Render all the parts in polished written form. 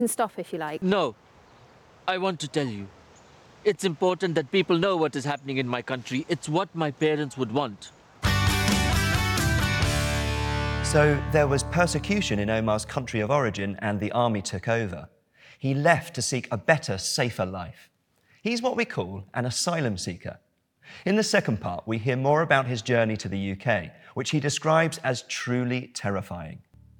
can stop if you like. No. I want to tell you. It's important that people know what is happening in my country. It's what my parents would want. So there was persecution in Omar's country of origin and the army took over. He left to seek a better, safer life. He's what we call an asylum seeker. In the second part, we hear more about his journey to the UK, which he describes as truly terrifying.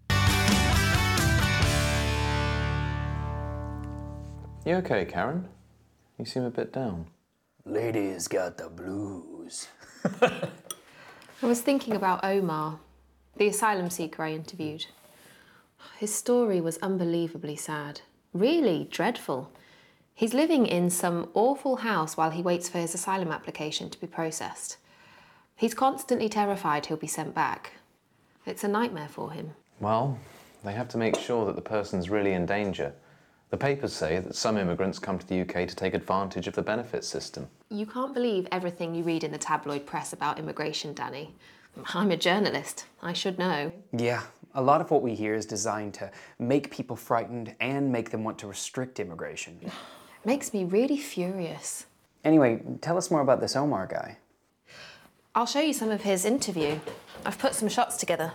You okay, Karen? You seem a bit down. Lady's got the blues. I was thinking about Omar, the asylum seeker I interviewed. His story was unbelievably sad, really dreadful. He's living in some awful house while he waits for his asylum application to be processed. He's constantly terrified he'll be sent back. It's a nightmare for him. Well, they have to make sure that the person's really in danger. The papers say that some immigrants come to the UK to take advantage of the benefits system. You can't believe everything you read in the tabloid press about immigration, Danny. I'm a journalist. I should know. Yeah, a lot of what we hear is designed to make people frightened and make them want to restrict immigration. Makes me really furious. Anyway, tell us more about this Omar guy. I'll show you some of his interview. I've put some shots together.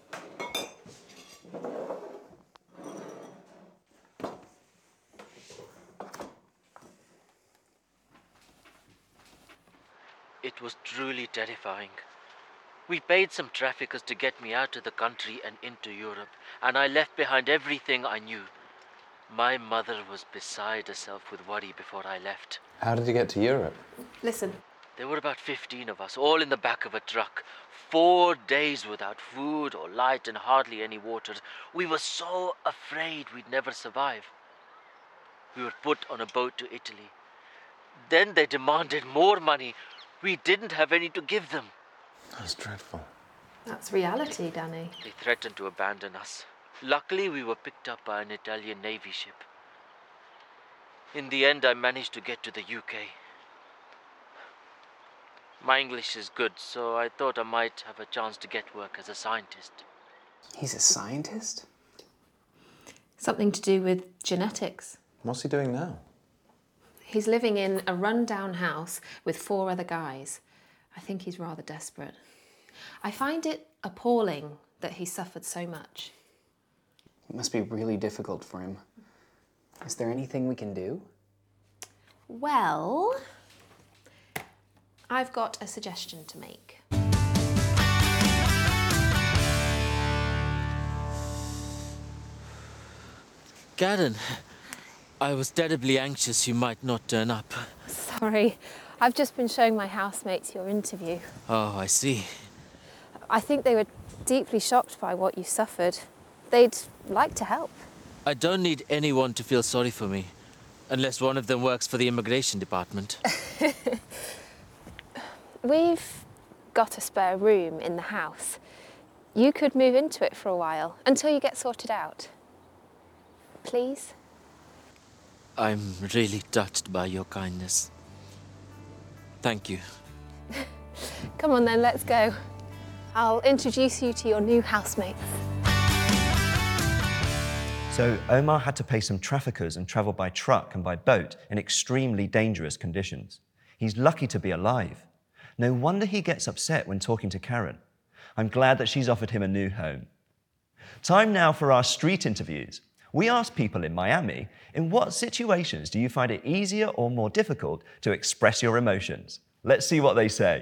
It was truly terrifying. We paid some traffickers to get me out of the country and into Europe, and I left behind everything I knew. My mother was beside herself with worry before I left. How did you get to Europe? Listen. There were about 15 of us, all in the back of a truck. 4 days without food or light and hardly any water. We were so afraid we'd never survive. We were put on a boat to Italy. Then they demanded more money. We didn't have any to give them. That's dreadful. That's reality, Danny. They threatened to abandon us. Luckily, we were picked up by an Italian Navy ship. In the end, I managed to get to the UK. My English is good, so I thought I might have a chance to get work as a scientist. He's a scientist? Something to do with genetics. What's he doing now? He's living in a run-down house with 4 other guys. I think he's rather desperate. I find it appalling that he suffered so much. It must be really difficult for him. Is there anything we can do? Well, I've got a suggestion to make. Karen, I was terribly anxious you might not turn up. Sorry, I've just been showing my housemates your interview. Oh, I see. I think they were deeply shocked by what you suffered. They'd like to help. I don't need anyone to feel sorry for me, unless one of them works for the immigration department. We've got a spare room in the house. You could move into it for a while, until you get sorted out. Please? I'm really touched by your kindness. Thank you. Come on then, let's go. I'll introduce you to your new housemates. So Omar had to pay some traffickers and travel by truck and by boat in extremely dangerous conditions. He's lucky to be alive. No wonder he gets upset when talking to Karen. I'm glad that she's offered him a new home. Time now for our street interviews. We asked people in Miami, in what situations do you find it easier or more difficult to express your emotions? Let's see what they say.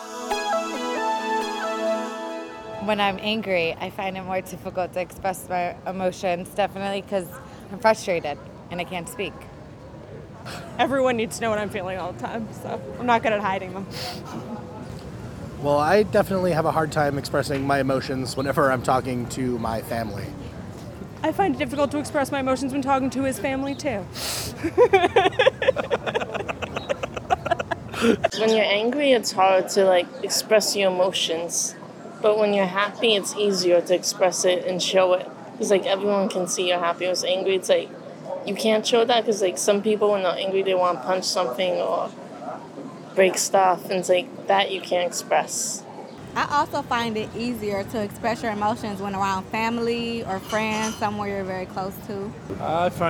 When I'm angry, I find it more difficult to express my emotions, definitely because I'm frustrated and I can't speak. Everyone needs to know what I'm feeling all the time, so I'm not good at hiding them. Well, I definitely have a hard time expressing my emotions whenever I'm talking to my family. I find it difficult to express my emotions when talking to his family, too. When you're angry, it's hard to, express your emotions. But when you're happy, it's easier to express it and show it. Because, everyone can see you're happy. When it's angry, it's you can't show that because, some people, when they're angry, they want to punch something or break stuff. And it's that you can't express. I also find it easier to express your emotions when around family or friends, somewhere you're very close to. I find